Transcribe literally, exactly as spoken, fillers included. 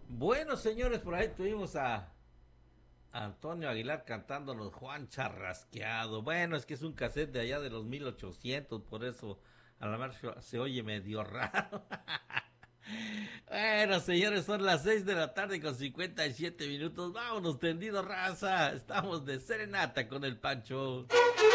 Bueno, señores, por ahí tuvimos a Antonio Aguilar cantándonos Juan Charrasqueado. Bueno, es que es un cassette de allá de los mil ochocientos, por eso a la marcha se oye medio raro. Bueno, señores, son las seis de la tarde con cincuenta y siete minutos. Vámonos, tendido raza. Estamos de serenata con el Pancho.